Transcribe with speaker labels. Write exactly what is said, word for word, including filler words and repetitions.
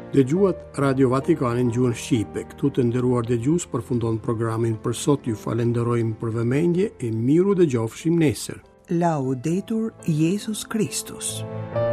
Speaker 1: Dhe gjuat Radio Vatikanin gjuhën Shqipe. Këtu të nderuar dëgjues, përfundon programin për sot. Ju falenderojmë për vëmendje e miru dëgjofshim nesër.
Speaker 2: Laudetur Jesus Christus.